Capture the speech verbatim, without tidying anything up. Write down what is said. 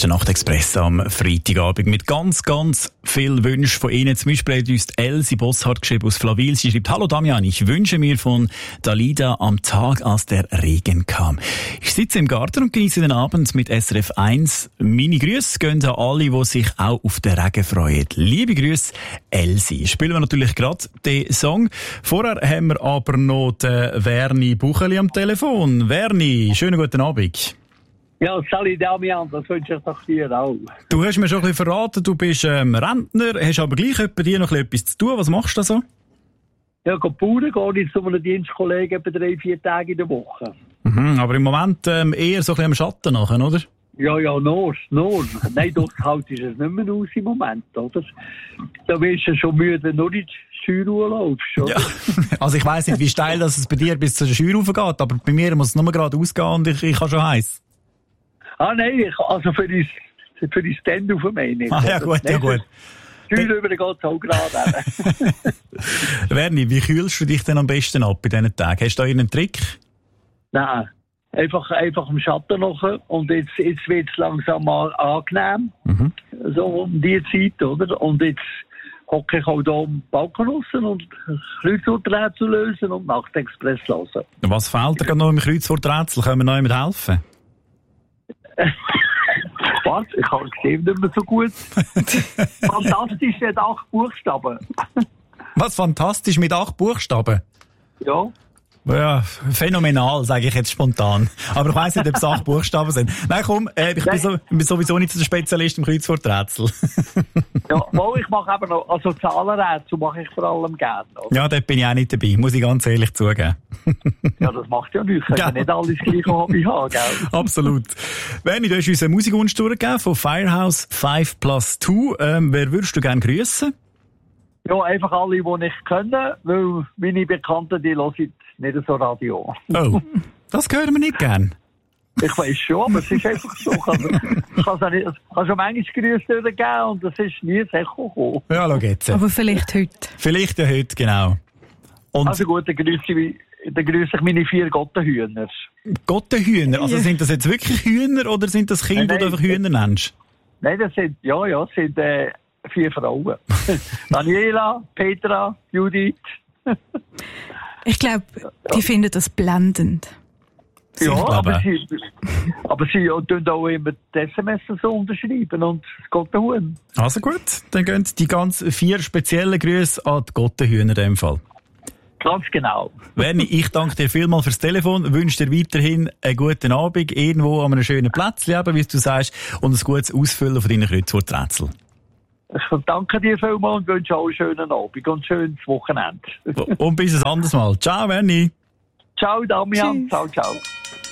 ist der Nachtexpress am Freitagabend mit ganz, ganz vielen Wünschen von Ihnen. Zum Beispiel hat uns Elsie Bosshardt geschrieben aus Flawil. Sie schreibt: Hallo Damian, ich wünsche mir von Dalida am Tag, als der Regen kam. Ich sitze im Garten und genieße den Abend mit S R F eins. Meine Grüße gehen an alle, die sich auch auf den Regen freuen. Liebe Grüße, Elsie. Spielen wir natürlich gerade den Song. Vorher haben wir aber noch den Verni Bucheli am Telefon. Verni, schönen guten Abend. Ja, Sally Damian, das wünsche ich doch dir auch. Du hast mir schon ein bisschen verraten, du bist ähm, Rentner, hast aber gleich bei dir noch etwas zu tun. Was machst du da so? Ja, ich Bauern gehe ich zu einem Dienstkollegen etwa drei, vier Tage in der Woche. Mhm, aber im Moment ähm, eher so ein bisschen am Schatten nachher, oder? Ja, ja, nur, nur. Nein, durchgehalten ist es nicht mehr aus im Moment, oder? Da wirst du schon müde, wenn du in die Skirue laufst, oder? Ja, also ich weiss nicht, wie steil das es bei dir bis zur Skirue raufgeht, aber bei mir muss es nur gerade ausgehen und ich, ich habe schon heiß. Ah nein, ich, also für die, für die Stand-up meine ich. Ah ja, gut, ja gut. Skirue rüber geht es auch gerade. Verni, wie kühlst du dich denn am besten ab bei diesen Tagen? Hast du da irgendeinen Trick? Nein, einfach, einfach im Schatten noch und jetzt, jetzt wird es langsam mal angenehm. Mhm. So um die Zeit, oder? Und jetzt hocke ich auch hier am Balkon raus und Kreuzworträtsel lösen und Nachtexpress hören. Was fehlt dir gerade noch im Kreuzworträtsel? Können wir noch jemand helfen? Was? Ich habe gesehen, nicht mehr so gut. Fantastisch mit acht Buchstaben. Was fantastisch mit acht Buchstaben? Ja. Ja, phänomenal, sage ich jetzt spontan. Aber ich weiss nicht, ob es acht Buchstaben sind. Nein, komm, äh, ich bin, so, bin sowieso nicht so der Spezialist im Kreuzworträtsel. Ja, wohl, ich mache aber noch, also Zahlenrätsel mache ich vor allem gerne. Oder? Ja, dort bin ich auch nicht dabei, muss ich ganz ehrlich zugeben. Ja, das macht ja nichts. Ich kann ja nicht alles gleiche Hobby haben, gell? Absolut. Verni, du hast uns eine Musikwunsch durchgegeben von Firehouse five plus two. Ähm, wer würdest du gerne grüßen? Ja, einfach alle, die nicht können, weil meine Bekannten, die hören nicht so Radio. Oh, das hören wir nicht gern. Ich weiss schon, aber es ist einfach so. Ich kann es schon manchmal Grüße durchgeben und es ist nie ein Echo gekommen. Ja, schau jetzt. Aber vielleicht heute. Vielleicht ja heute, genau. Und also gut, dann grüße ich, dann grüße ich meine vier Gottenhühner. Gottenhühner? Also sind das jetzt wirklich Hühner oder sind das Kinder, nein, die du einfach Hühner nennst? Nein, das sind, ja, ja, das sind äh, vier Frauen. Daniela, Petra, Judith. Ich glaube, die ja. finden das blendend. Ja, aber sie, aber sie tun auch immer die S M S so unterschreiben und das Gottenhuhn. Also gut, dann gehen die ganz vier speziellen Grüße an die Gottenhühner in dem Fall. Ganz genau. Verni, ich danke dir vielmals fürs Telefon, wünsche dir weiterhin einen guten Abend, irgendwo an einem schönen Plätzchen, wie du sagst, und ein gutes Ausfüllen von deinen Kreuzworträtsel. Ich danke dir vielmals und wünsche auch einen schönen Abend und ein schönes Wochenende. Und bis ein anderes Mal. Ciao, Verni. Ciao, Damian. Tschüss. Ciao, ciao.